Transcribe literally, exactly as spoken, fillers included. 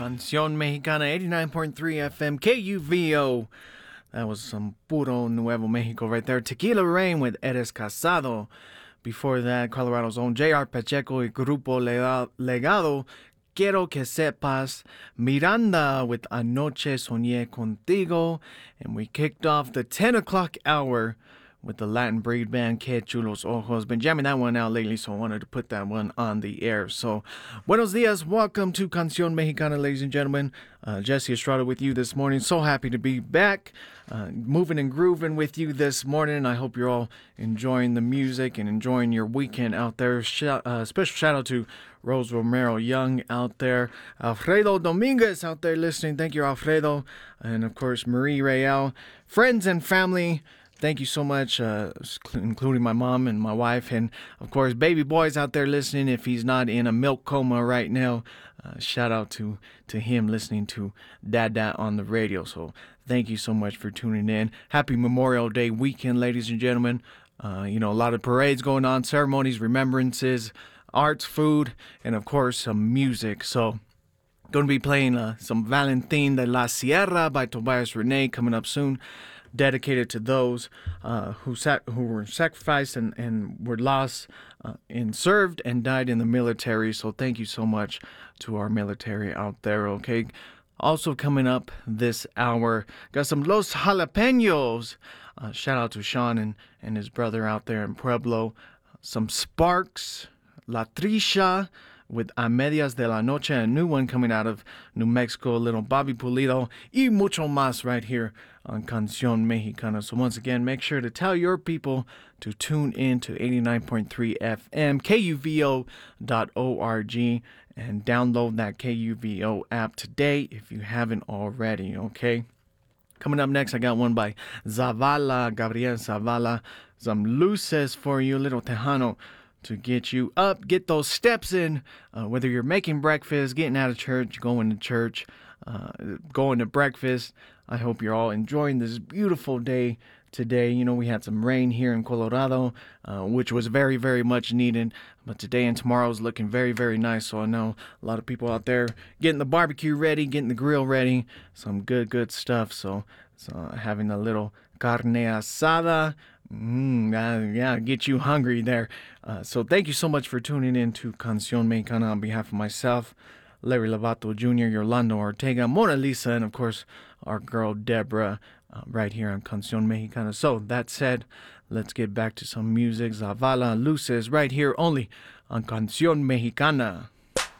Canción Mexicana, eighty-nine point three F M, K U V O. That was some puro Nuevo Mexico right there. Tequila Rain with Eres Casado. Before that, Colorado's own J R Pacheco y Grupo Legado. Quiero que sepas. Miranda with Anoche Soñé Contigo. And we kicked off the ten o'clock hour with the Latin breed band Que Chulos Ojos. Been jamming that one out lately, so I wanted to put that one on the air. So, buenos dias. Welcome to Canción Mexicana, ladies and gentlemen. Uh, Jesse Estrada with you this morning. So happy to be back, uh, moving and grooving with you this morning. I hope you're all enjoying the music and enjoying your weekend out there. Sh- uh, special shout out to Rose Romero Young out there. Alfredo Dominguez out there listening. Thank you, Alfredo. And, of course, Marie Real. Friends and family, thank you so much, uh, including my mom and my wife. And, of course, baby boy's out there listening. If he's not in a milk coma right now, uh, shout out to, to him listening to Dada on the radio. So thank you so much for tuning in. Happy Memorial Day weekend, ladies and gentlemen. Uh, you know, a lot of parades going on, ceremonies, remembrances, arts, food, and, of course, some music. So going to be playing uh, some Valentin de la Sierra by Tobias Rene coming up soon, dedicated to those uh, who sac- who were sacrificed and, and were lost uh, and served and died in the military. So thank you so much to our military out there, okay? Also coming up this hour, got some Los Jalapenos. Uh, shout out to Sean and, and his brother out there in Pueblo. Some Sparks, La Trisha with A Medias de la Noche, a new one coming out of New Mexico, little Bobby Pulido, y mucho más right here on Canción Mexicana. So once again, make sure to tell your people to tune in to eighty-nine point three F M, K U V O dot org, and download that K U V O app today if you haven't already, okay? Coming up next, I got one by Zavala, Gabriel Zavala, some luces for you, little Tejano, to get you up, get those steps in, uh, whether you're making breakfast, getting out of church, going to church, uh, going to breakfast. I hope you're all enjoying this beautiful day today. You know, we had some rain here in Colorado, uh, which was very, very much needed. But today and tomorrow is looking very, very nice. So I know a lot of people out there getting the barbecue ready, getting the grill ready. Some good, good stuff. So, so having a little carne asada. Mm, uh, yeah, get you hungry there. Uh, so thank you so much for tuning in to Canción Mexicana on behalf of myself, Larry Lovato Junior, Yolando Ortega, Mona Lisa, and of course our girl Deborah uh, right here on Canción Mexicana. So that said, let's get back to some music. Zavala, Luces, right here only on Canción Mexicana.